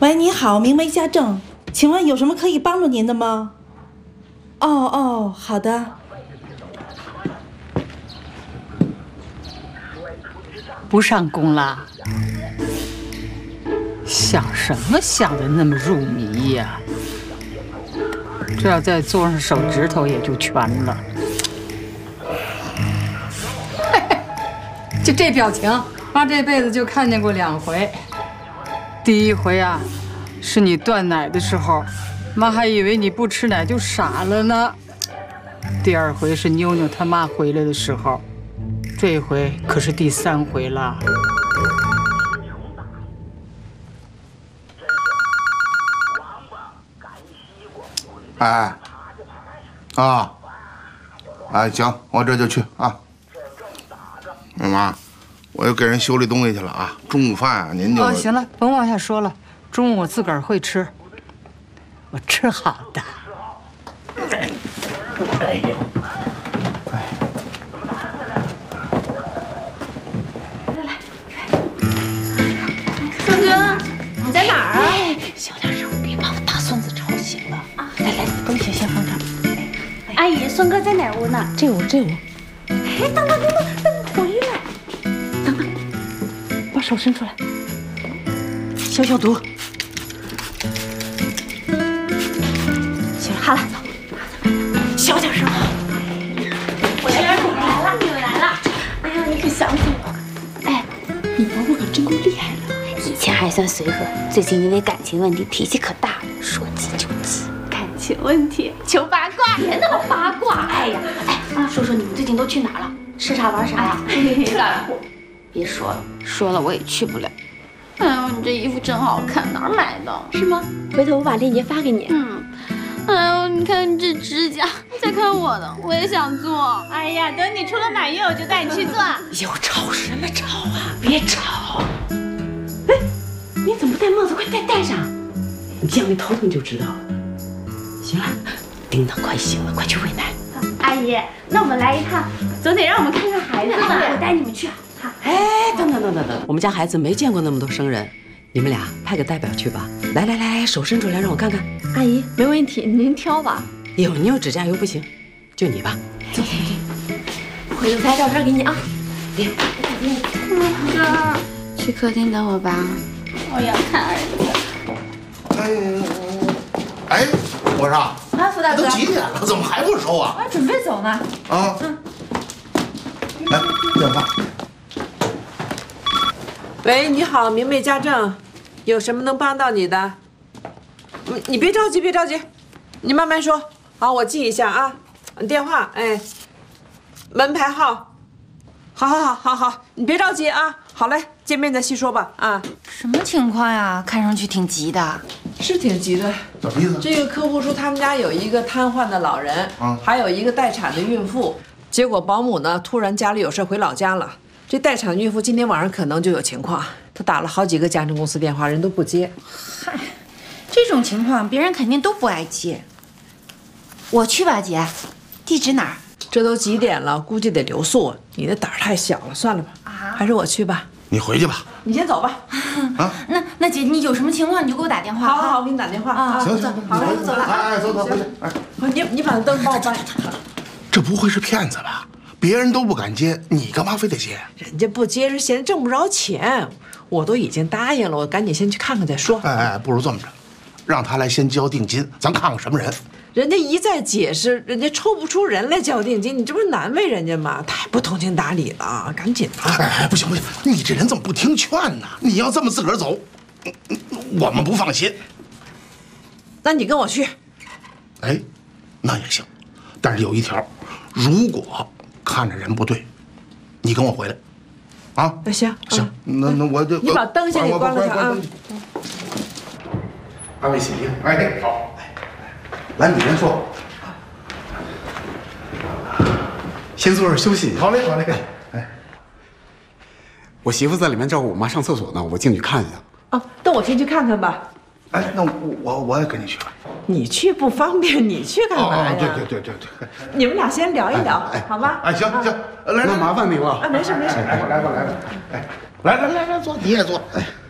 喂，你好，明媒家政，请问有什么可以帮助您的吗？哦，好的。 不上工啦？想什么想的那么入迷呀？这要再做上手指头也就全了。就这表情，妈这辈子就看见过2回。第一回啊，是你断奶的时候，妈还以为你不吃奶就傻了呢。第2回是妞妞他妈回来的时候，这回可是第3回了。 行，我这就去啊。妈，我又给人修理东西去了啊。中午饭啊，您就…… 行了，甭往下说了。中午我自个儿会吃，我吃好的。 哎呦， 顺哥，你在哪儿啊？ 小点声，别把我大孙子吵醒了啊！来，东西先放这儿。 阿姨，顺哥在哪屋呢？ 这屋。 哎，等，回来！ 等，把手伸出来，消毒。行了，好了，小点声。 你们来了！哎呀，你可想死我！ 哎，你伯伯可真够厉害的，以前还算随和，最近因为感情问题脾气可大了，说急就急。 感情问题，求八卦， 别那么八卦！哎呀，说说你们最近都去哪儿了？吃啥玩啥呀？别说了，说了我也去不了。 哎呦，你这衣服真好看，哪儿买的？ 是吗？回头我把链接发给你。 哎呦，你看你这指甲，再看我的，我也想做。哎呀，等你出了满月，我就带你去做。 又吵什么吵啊？别吵！哎，你怎么不戴帽子？快戴上！你这样一头疼就知道了。行了，叮当快醒了，快去喂奶。 阿姨，那我们来一趟，总得让我们看看孩子吧。我带你们去。好。 哎，等，我们家孩子没见过那么多生人，你们俩派个代表去吧。来，手伸出来让我看看。 阿姨，没问题，您挑吧。 有你有指甲油不行，就你吧。 走，回头拍照片给你啊。别， 哥，去客厅等我吧，我要看儿子。 哎，我说， 福大哥， 都几点了，怎么还不收啊？ 我准备走呢。 啊，来电话。 喂，你好，明媚家政，有什么能帮到你的？你别着急，你慢慢说。好，我记一下啊。电话，门牌号。好，你别着急啊。好嘞，见面再细说吧。啊， 什么情况呀？看上去挺急的。 是挺急的。 怎么意思？ 这个客户说他们家有一个瘫痪的老人，还有一个待产的孕妇。结果保姆呢突然家里有事回老家了。这待产孕妇今天晚上可能就有情况。她打了好几个家政公司电话，人都不接。 嗨，这种情况别人肯定都不爱接。我去吧，姐。地址哪儿？ 这都几点了，估计得留宿。你的胆儿太小了，算了吧。还是我去吧。 你回去吧。 你先走吧。 啊，那姐，你有什么情况你就给我打电话。 好，我给你打电话啊。 行， 好了，走了。 哎，走。 你把灯帮我关。 这不会是骗子吧？别人都不敢接，你干嘛非得接？ 人家不接是嫌挣不着钱，我都已经答应了，我赶紧先去看看再说。 不如这么着，让他来先交定金，咱看看什么人。 人家一再解释，人家抽不出人来交定金，你这不是难为人家吗？太不通情达理了，赶紧的！ 不行，你这人怎么不听劝呢？你要这么自个儿走，我们不放心。 那你跟我去。 哎，那也行，但是有一条，如果看着人不对，你跟我回来，啊？ 行， 那我就你把灯先给关了啊。 二位洗衣服，哎，好，来，你先说。 先坐着休息。 好嘞。 我媳妇在里面照顾我妈上厕所呢，我进去看一下。 等我先去看看吧。 哎，那我也跟你去吧。 你去不方便，你去干嘛呀？ 对。 你们俩先聊一聊，好吧？ 哎，行，来， 那麻烦您了。 没事。 来吧，哎，来，坐，你也坐，哎。